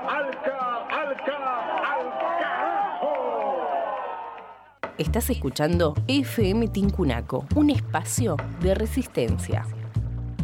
al carajo! Estás escuchando FM Tincunaco, un espacio de resistencia.